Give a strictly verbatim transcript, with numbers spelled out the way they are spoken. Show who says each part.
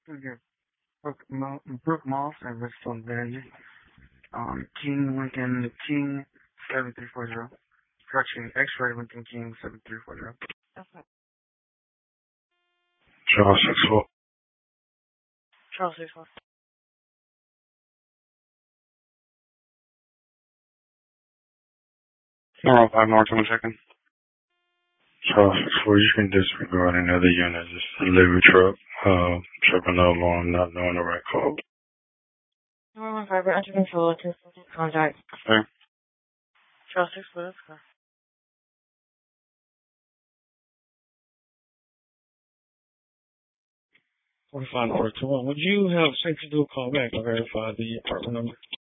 Speaker 1: Okay. Brook, Mo- Brook Moss and Bristol Value. Um, King Lincoln King seven three four zero. Correction, X-ray Lincoln King seven three four zero. Okay.
Speaker 2: Charles six four.
Speaker 1: Charles six four.
Speaker 2: No, five more, one second. Charles six four, you can disregard another unit. It's a delivery truck. Uh, tripping over on not knowing the right code.
Speaker 1: Number one five, under control, contact.
Speaker 2: Okay.
Speaker 1: Charles six four, let's go.
Speaker 3: forty-five four two one. Would you have safety do a call back to verify the apartment number?